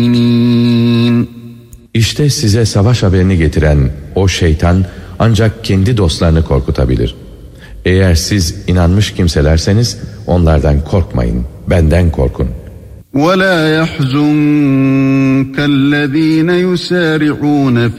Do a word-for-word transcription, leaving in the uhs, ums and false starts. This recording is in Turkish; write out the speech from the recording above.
İşte size savaş haberini getiren o şeytan ancak kendi dostlarını korkutabilir. Eğer siz inanmış kimselerseniz onlardan korkmayın, benden korkun. وَلَا يَحْزُنكَ الَّذ۪ينَ يُسَارِعُونَ